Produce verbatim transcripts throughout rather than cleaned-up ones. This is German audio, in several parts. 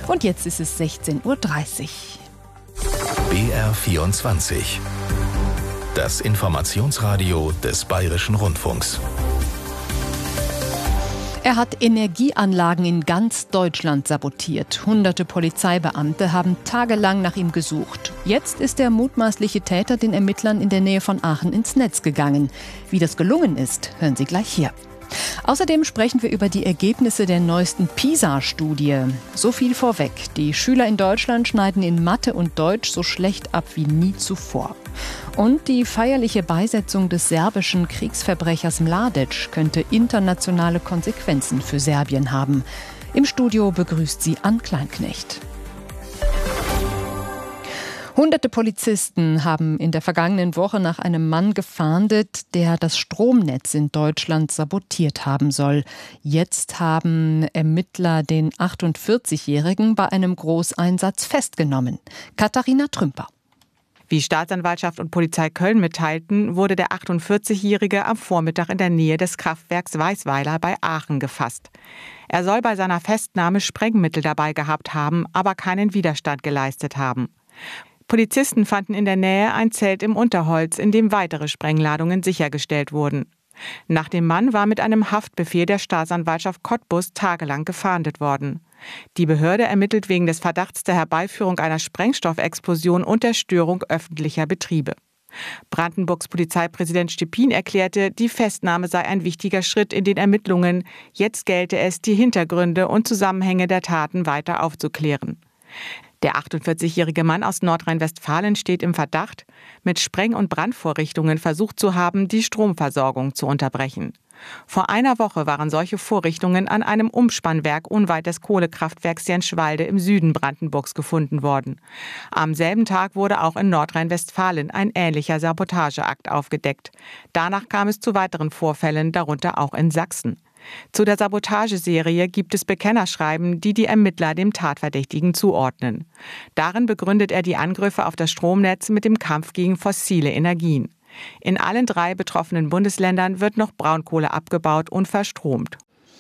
Und jetzt ist es sechzehn Uhr dreißig. B R vierundzwanzig. Das Informationsradio des Bayerischen Rundfunks. Er hat Energieanlagen in ganz Deutschland sabotiert. Hunderte Polizeibeamte haben tagelang nach ihm gesucht. Jetzt ist der mutmaßliche Täter den Ermittlern in der Nähe von Aachen ins Netz gegangen. Wie das gelungen ist, hören Sie gleich hier. Außerdem sprechen wir über die Ergebnisse der neuesten PISA-Studie. So viel vorweg. Die Schüler in Deutschland schneiden in Mathe und Deutsch so schlecht ab wie nie zuvor. Und die feierliche Beisetzung des serbischen Kriegsverbrechers Mladic könnte internationale Konsequenzen für Serbien haben. Im Studio begrüßt sie Ann Kleinknecht. Hunderte Polizisten haben in der vergangenen Woche nach einem Mann gefahndet, der das Stromnetz in Deutschland sabotiert haben soll. Jetzt haben Ermittler den achtundvierzigjährigen bei einem Großeinsatz festgenommen. Katharina Trümper. Wie Staatsanwaltschaft und Polizei Köln mitteilten, wurde der achtundvierzigjährige am Vormittag in der Nähe des Kraftwerks Weißweiler bei Aachen gefasst. Er soll bei seiner Festnahme Sprengmittel dabei gehabt haben, aber keinen Widerstand geleistet haben. Polizisten fanden in der Nähe ein Zelt im Unterholz, in dem weitere Sprengladungen sichergestellt wurden. Nach dem Mann war mit einem Haftbefehl der Staatsanwaltschaft Cottbus tagelang gefahndet worden. Die Behörde ermittelt wegen des Verdachts der Herbeiführung einer Sprengstoffexplosion und der Störung öffentlicher Betriebe. Brandenburgs Polizeipräsident Stepin erklärte, die Festnahme sei ein wichtiger Schritt in den Ermittlungen. Jetzt gelte es, die Hintergründe und Zusammenhänge der Taten weiter aufzuklären. Der achtundvierzigjährige Mann aus Nordrhein-Westfalen steht im Verdacht, mit Spreng- und Brandvorrichtungen versucht zu haben, die Stromversorgung zu unterbrechen. Vor einer Woche waren solche Vorrichtungen an einem Umspannwerk unweit des Kohlekraftwerks Jenschwalde im Süden Brandenburgs gefunden worden. Am selben Tag wurde auch in Nordrhein-Westfalen ein ähnlicher Sabotageakt aufgedeckt. Danach kam es zu weiteren Vorfällen, darunter auch in Sachsen. Zu der Sabotageserie gibt es Bekennerschreiben, die die Ermittler dem Tatverdächtigen zuordnen. Darin begründet er die Angriffe auf das Stromnetz mit dem Kampf gegen fossile Energien. In allen drei betroffenen Bundesländern wird noch Braunkohle abgebaut und verstromt.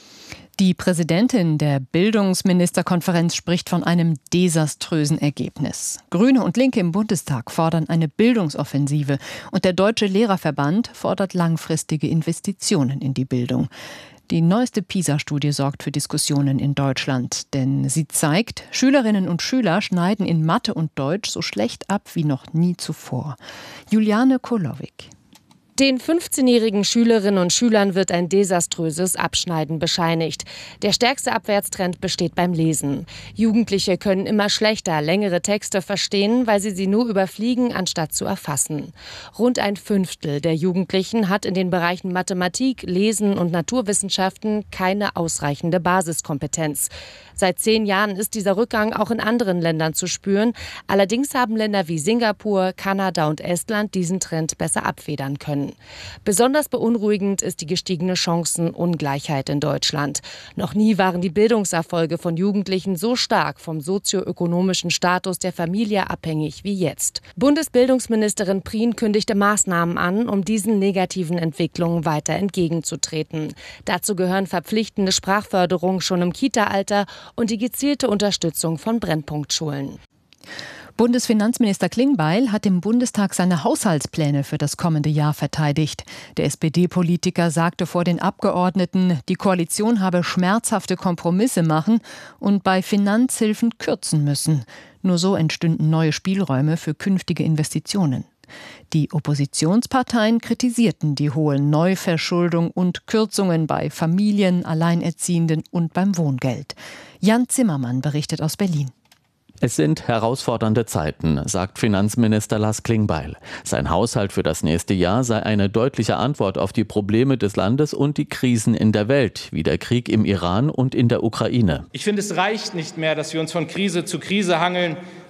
Die Präsidentin der Bildungsministerkonferenz spricht von einem desaströsen Ergebnis. Grüne und Linke im Bundestag fordern eine Bildungsoffensive und der Deutsche Lehrerverband fordert langfristige Investitionen in die Bildung. Die neueste PISA-Studie sorgt für Diskussionen in Deutschland, denn sie zeigt, Schülerinnen und Schüler schneiden in Mathe und Deutsch so schlecht ab wie noch nie zuvor. Juliane Kolowik. Den fünfzehnjährigen Schülerinnen und Schülern wird ein desaströses Abschneiden bescheinigt. Der stärkste Abwärtstrend besteht beim Lesen. Jugendliche können immer schlechter längere Texte verstehen, weil sie sie nur überfliegen, anstatt zu erfassen. Rund ein Fünftel der Jugendlichen hat in den Bereichen Mathematik, Lesen und Naturwissenschaften keine ausreichende Basiskompetenz. Seit zehn Jahren ist dieser Rückgang auch in anderen Ländern zu spüren. Allerdings haben Länder wie Singapur, Kanada und Estland diesen Trend besser abfedern können. Besonders beunruhigend ist die gestiegene Chancenungleichheit in Deutschland. Noch nie waren die Bildungserfolge von Jugendlichen so stark vom sozioökonomischen Status der Familie abhängig wie jetzt. Bundesbildungsministerin Prien kündigte Maßnahmen an, um diesen negativen Entwicklungen weiter entgegenzutreten. Dazu gehören verpflichtende Sprachförderung schon im Kita-Alter und die gezielte Unterstützung von Brennpunktschulen. Bundesfinanzminister Klingbeil hat im Bundestag seine Haushaltspläne für das kommende Jahr verteidigt. Der S P D-Politiker sagte vor den Abgeordneten, die Koalition habe schmerzhafte Kompromisse machen und bei Finanzhilfen kürzen müssen. Nur so entstünden neue Spielräume für künftige Investitionen. Die Oppositionsparteien kritisierten die hohe Neuverschuldung und Kürzungen bei Familien, Alleinerziehenden und beim Wohngeld. Jan Zimmermann berichtet aus Berlin. Es sind herausfordernde Zeiten, sagt Finanzminister Lars Klingbeil. Sein Haushalt für das nächste Jahr sei eine deutliche Antwort auf die Probleme des Landes und die Krisen in der Welt, wie der Krieg im Iran und in der Ukraine. Ich finde, es reicht nicht mehr, dass wir uns von Krise zu Krise hangeln.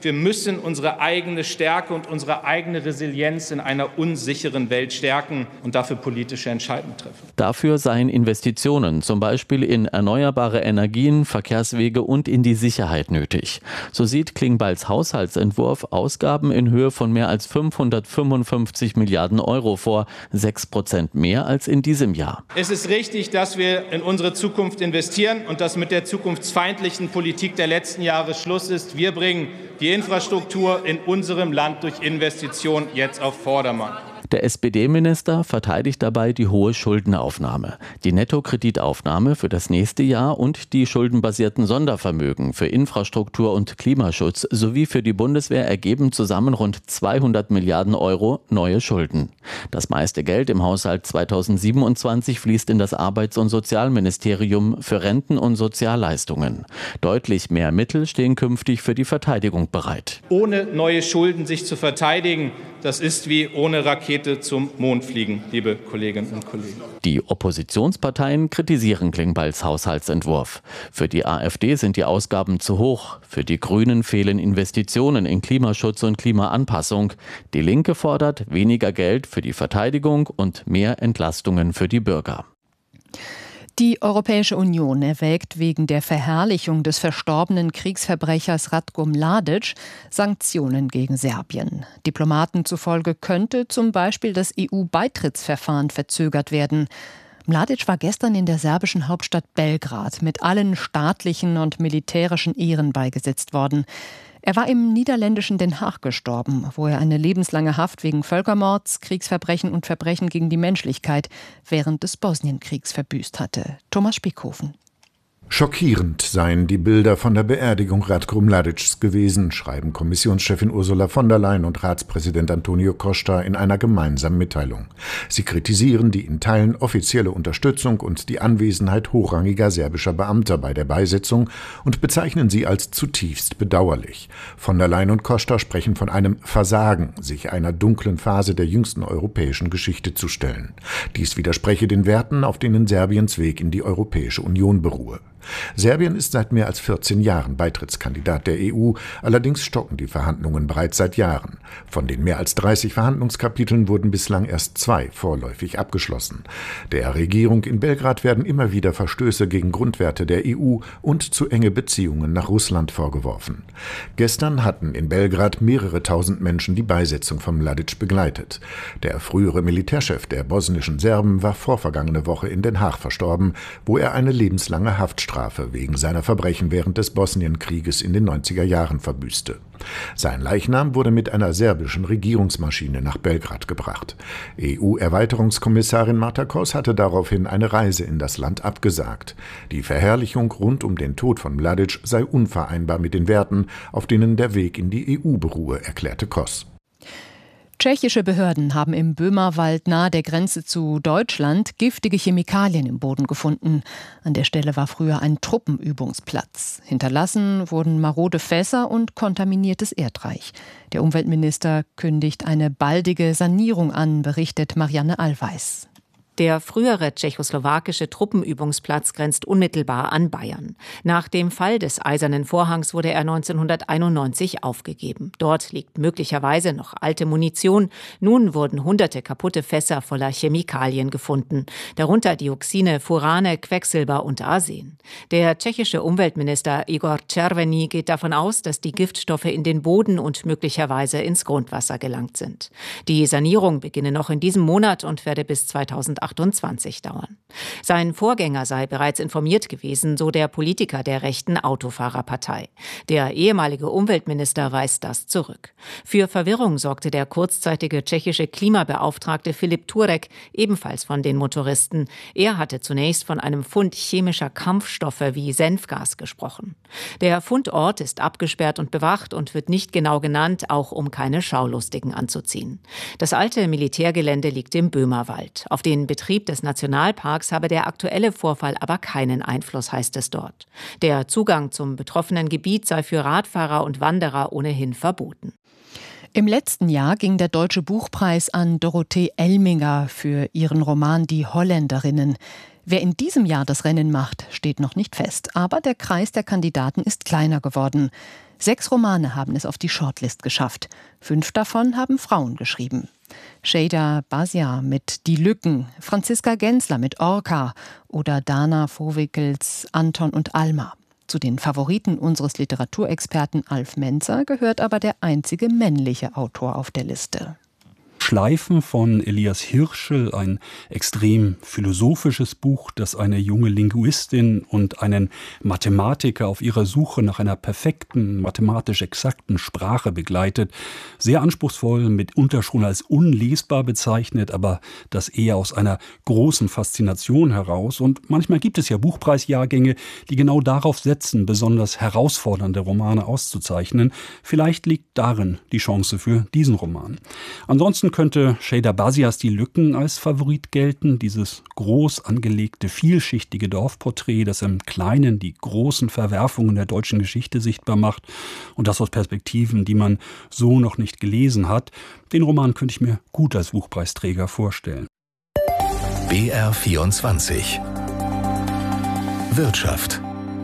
Wir müssen unsere eigene Stärke und unsere eigene Resilienz in einer unsicheren Welt stärken und dafür politische Entscheidungen treffen. Dafür seien Investitionen, zum Beispiel in erneuerbare Energien, Verkehrswege und in die Sicherheit nötig. So sieht Klingbeils Haushaltsentwurf Ausgaben in Höhe von mehr als fünfhundertfünfundfünfzig Milliarden Euro vor, sechs Prozent mehr als in diesem Jahr. Es ist richtig, dass wir in unsere Zukunft investieren und dass mit der zukunftsfeindlichen Politik der letzten Jahre Schluss ist. Wir bringen die Infrastruktur in unserem Land durch Investitionen jetzt auf Vordermann. Der S P D-Minister verteidigt dabei die hohe Schuldenaufnahme, die Nettokreditaufnahme für das nächste Jahr und die schuldenbasierten Sondervermögen für Infrastruktur und Klimaschutz sowie für die Bundeswehr ergeben zusammen rund zweihundert Milliarden Euro neue Schulden. Das meiste Geld im Haushalt zweitausendsiebenundzwanzig fließt in das Arbeits- und Sozialministerium für Renten und Sozialleistungen. Deutlich mehr Mittel stehen künftig für die Verteidigung bereit. Ohne neue Schulden sich zu verteidigen, das ist wie ohne Rakete zum Mond fliegen, liebe Kolleginnen und Kollegen. Die Oppositionsparteien kritisieren Klingbeils Haushaltsentwurf. Für die AfD sind die Ausgaben zu hoch. Für die Grünen fehlen Investitionen in Klimaschutz und Klimaanpassung. Die Linke fordert weniger Geld für die Verteidigung und mehr Entlastungen für die Bürger. Die Europäische Union erwägt wegen der Verherrlichung des verstorbenen Kriegsverbrechers Ratko Mladic Sanktionen gegen Serbien. Diplomaten zufolge könnte zum Beispiel das E U-Beitrittsverfahren verzögert werden. Mladic war gestern in der serbischen Hauptstadt Belgrad mit allen staatlichen und militärischen Ehren beigesetzt worden. Er war im niederländischen Den Haag gestorben, wo er eine lebenslange Haft wegen Völkermords, Kriegsverbrechen und Verbrechen gegen die Menschlichkeit während des Bosnienkriegs verbüßt hatte. Thomas Spiekhofen. Schockierend seien die Bilder von der Beerdigung Ratko Mladics gewesen, schreiben Kommissionschefin Ursula von der Leyen und Ratspräsident Antonio Costa in einer gemeinsamen Mitteilung. Sie kritisieren die in Teilen offizielle Unterstützung und die Anwesenheit hochrangiger serbischer Beamter bei der Beisetzung und bezeichnen sie als zutiefst bedauerlich. Von der Leyen und Costa sprechen von einem Versagen, sich einer dunklen Phase der jüngsten europäischen Geschichte zu stellen. Dies widerspreche den Werten, auf denen Serbiens Weg in die Europäische Union beruhe. Serbien ist seit mehr als vierzehn Jahren Beitrittskandidat der E U, allerdings stocken die Verhandlungen bereits seit Jahren. Von den mehr als dreißig Verhandlungskapiteln wurden bislang erst zwei vorläufig abgeschlossen. Der Regierung in Belgrad werden immer wieder Verstöße gegen Grundwerte der E U und zu enge Beziehungen nach Russland vorgeworfen. Gestern hatten in Belgrad mehrere tausend Menschen die Beisetzung von Mladic begleitet. Der frühere Militärchef der bosnischen Serben war vorvergangene Woche in Den Haag verstorben, wo er eine lebenslange Haftstrafe wegen seiner Verbrechen während des Bosnienkrieges in den neunziger Jahren verbüßte. Sein Leichnam wurde mit einer serbischen Regierungsmaschine nach Belgrad gebracht. E U-Erweiterungskommissarin Marta Kos hatte daraufhin eine Reise in das Land abgesagt. Die Verherrlichung rund um den Tod von Mladic sei unvereinbar mit den Werten, auf denen der Weg in die E U beruhe, erklärte Kos. Tschechische Behörden haben im Böhmerwald nahe der Grenze zu Deutschland giftige Chemikalien im Boden gefunden. An der Stelle war früher ein Truppenübungsplatz. Hinterlassen wurden marode Fässer und kontaminiertes Erdreich. Der Umweltminister kündigt eine baldige Sanierung an, berichtet Marianne Allweis. Der frühere tschechoslowakische Truppenübungsplatz grenzt unmittelbar an Bayern. Nach dem Fall des Eisernen Vorhangs wurde er neunzehnhunderteinundneunzig aufgegeben. Dort liegt möglicherweise noch alte Munition. Nun wurden hunderte kaputte Fässer voller Chemikalien gefunden, darunter Dioxine, Furane, Quecksilber und Arsen. Der tschechische Umweltminister Igor Červený geht davon aus, dass die Giftstoffe in den Boden und möglicherweise ins Grundwasser gelangt sind. Die Sanierung beginne noch in diesem Monat und werde bis zweitausendachtundzwanzig dauern. Sein Vorgänger sei bereits informiert gewesen, so der Politiker der rechten Autofahrerpartei. Der ehemalige Umweltminister weist das zurück. Für Verwirrung sorgte der kurzzeitige tschechische Klimabeauftragte Filip Turek, ebenfalls von den Motoristen. Er hatte zunächst von einem Fund chemischer Kampfstoffe wie Senfgas gesprochen. Der Fundort ist abgesperrt und bewacht und wird nicht genau genannt, auch um keine Schaulustigen anzuziehen. Das alte Militärgelände liegt im Böhmerwald. Auf den Betrieb des Nationalparks habe der aktuelle Vorfall aber keinen Einfluss, heißt es dort. Der Zugang zum betroffenen Gebiet sei für Radfahrer und Wanderer ohnehin verboten. Im letzten Jahr ging der Deutsche Buchpreis an Dorothee Elminger für ihren Roman Die Holländerinnen. Wer in diesem Jahr das Rennen macht, steht noch nicht fest. Aber der Kreis der Kandidaten ist kleiner geworden. Sechs Romane haben es auf die Shortlist geschafft. Fünf davon haben Frauen geschrieben. Sheyda Bhasia mit Die Lücken, Franziska Gensler mit Orca oder Dana Vohwickels Anton und Alma. Zu den Favoriten unseres Literaturexperten Alf Menzer gehört aber der einzige männliche Autor auf der Liste. Schleifen von Elias Hirschel, ein extrem philosophisches Buch, das eine junge Linguistin und einen Mathematiker auf ihrer Suche nach einer perfekten, mathematisch exakten Sprache begleitet. Sehr anspruchsvoll, mitunter schon als unlesbar bezeichnet, aber das eher aus einer großen Faszination heraus. Und manchmal gibt es ja Buchpreisjahrgänge, die genau darauf setzen, besonders herausfordernde Romane auszuzeichnen. Vielleicht liegt darin die Chance für diesen Roman. Ansonsten könnte Sheyda Bhasias Die Lücken als Favorit gelten. Dieses groß angelegte, vielschichtige Dorfporträt, das im Kleinen die großen Verwerfungen der deutschen Geschichte sichtbar macht und das aus Perspektiven, die man so noch nicht gelesen hat. Den Roman könnte ich mir gut als Buchpreisträger vorstellen. B R vierundzwanzig Wirtschaft.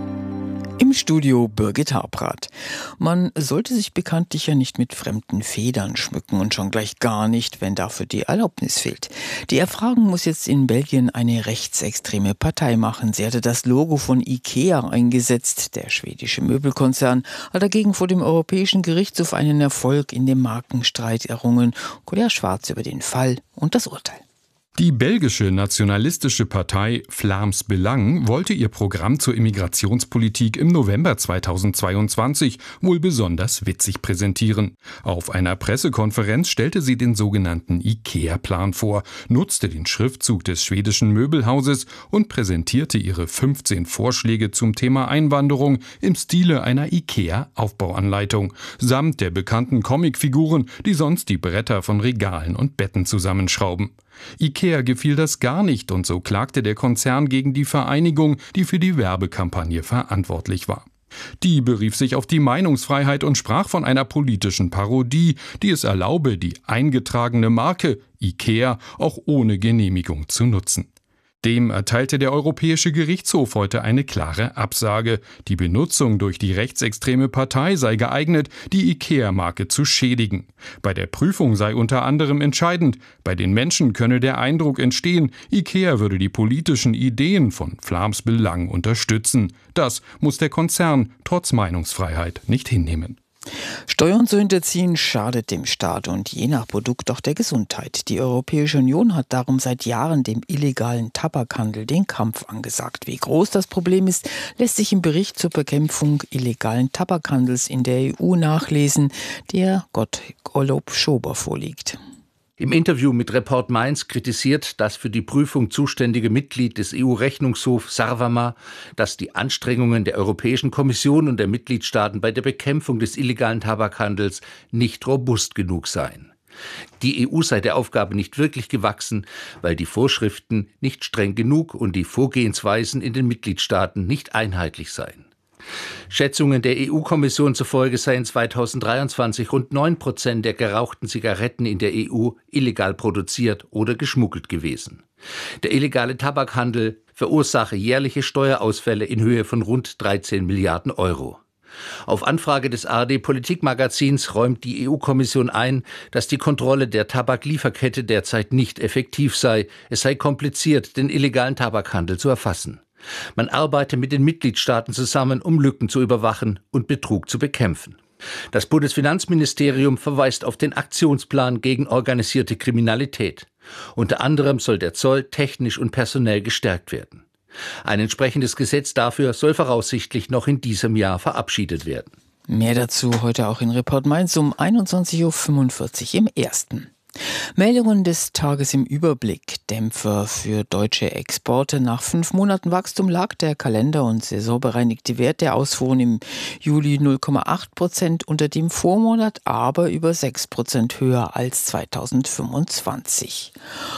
Im Studio Birgit Habrath. Man sollte sich bekanntlich ja nicht mit fremden Federn schmücken und schon gleich gar nicht, wenn dafür die Erlaubnis fehlt. Die Erfragung muss jetzt in Belgien eine rechtsextreme Partei machen. Sie hatte das Logo von IKEA eingesetzt. Der schwedische Möbelkonzern hat dagegen vor dem Europäischen Gerichtshof einen Erfolg in dem Markenstreit errungen. Kolja Schwarz über den Fall und das Urteil. Die belgische nationalistische Partei Vlaams Belang wollte ihr Programm zur Immigrationspolitik im November zweitausendzweiundzwanzig wohl besonders witzig präsentieren. Auf einer Pressekonferenz stellte sie den sogenannten IKEA-Plan vor, nutzte den Schriftzug des schwedischen Möbelhauses und präsentierte ihre fünfzehn Vorschläge zum Thema Einwanderung im Stile einer IKEA-Aufbauanleitung, samt der bekannten Comicfiguren, die sonst die Bretter von Regalen und Betten zusammenschrauben. IKEA gefiel das gar nicht und so klagte der Konzern gegen die Vereinigung, die für die Werbekampagne verantwortlich war. Die berief sich auf die Meinungsfreiheit und sprach von einer politischen Parodie, die es erlaube, die eingetragene Marke IKEA auch ohne Genehmigung zu nutzen. Dem erteilte der Europäische Gerichtshof heute eine klare Absage. Die Benutzung durch die rechtsextreme Partei sei geeignet, die IKEA-Marke zu schädigen. Bei der Prüfung sei unter anderem entscheidend, bei den Menschen könne der Eindruck entstehen, IKEA würde die politischen Ideen von Vlaams Belang unterstützen. Das muss der Konzern trotz Meinungsfreiheit nicht hinnehmen. Steuern zu hinterziehen schadet dem Staat und je nach Produkt auch der Gesundheit. Die Europäische Union hat darum seit Jahren dem illegalen Tabakhandel den Kampf angesagt. Wie groß das Problem ist, lässt sich im Bericht zur Bekämpfung illegalen Tabakhandels in der E U nachlesen, der Gottlob Schober vorliegt. Im Interview mit Report Mainz kritisiert das für die Prüfung zuständige Mitglied des E U-Rechnungshofs Sarvamaa, dass die Anstrengungen der Europäischen Kommission und der Mitgliedstaaten bei der Bekämpfung des illegalen Tabakhandels nicht robust genug seien. Die E U sei der Aufgabe nicht wirklich gewachsen, weil die Vorschriften nicht streng genug und die Vorgehensweisen in den Mitgliedstaaten nicht einheitlich seien. Schätzungen der E U-Kommission zufolge seien zweitausenddreiundzwanzig rund neun Prozent der gerauchten Zigaretten in der E U illegal produziert oder geschmuggelt gewesen. Der illegale Tabakhandel verursache jährliche Steuerausfälle in Höhe von rund dreizehn Milliarden Euro. Auf Anfrage des A R D-Politikmagazins räumt die E U-Kommission ein, dass die Kontrolle der Tabaklieferkette derzeit nicht effektiv sei. Es sei kompliziert, den illegalen Tabakhandel zu erfassen. Man arbeite mit den Mitgliedstaaten zusammen, um Lücken zu überwachen und Betrug zu bekämpfen. Das Bundesfinanzministerium verweist auf den Aktionsplan gegen organisierte Kriminalität. Unter anderem soll der Zoll technisch und personell gestärkt werden. Ein entsprechendes Gesetz dafür soll voraussichtlich noch in diesem Jahr verabschiedet werden. Mehr dazu heute auch in Report Mainz um einundzwanzig Uhr fünfundvierzig im Ersten. Meldungen des Tages im Überblick. Dämpfer für deutsche Exporte. Nach fünf Monaten Wachstum lag der kalender- und saisonbereinigte Wert der Ausfuhren im Juli null Komma acht Prozent unter dem Vormonat, aber über sechs Prozent höher als zweitausendfünfundzwanzig.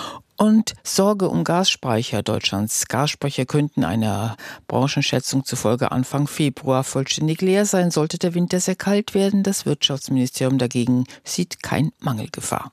Und Sorge um Gasspeicher. Deutschlands Gasspeicher könnten einer Branchenschätzung zufolge Anfang Februar vollständig leer sein, sollte der Winter sehr kalt werden. Das Wirtschaftsministerium dagegen sieht keine Mangelgefahr.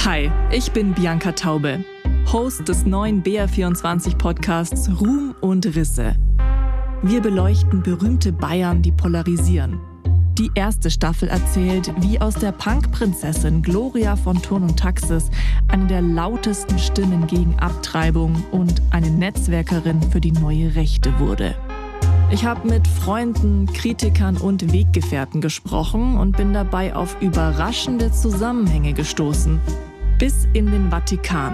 Hi, ich bin Bianca Taube, Host des neuen B R vierundzwanzig Podcasts Ruhm und Risse. Wir beleuchten berühmte Bayern, die polarisieren. Die erste Staffel erzählt, wie aus der Punkprinzessin Gloria von Thurn und Taxis eine der lautesten Stimmen gegen Abtreibung und eine Netzwerkerin für die neue Rechte wurde. Ich habe mit Freunden, Kritikern und Weggefährten gesprochen und bin dabei auf überraschende Zusammenhänge gestoßen. Bis in den Vatikan.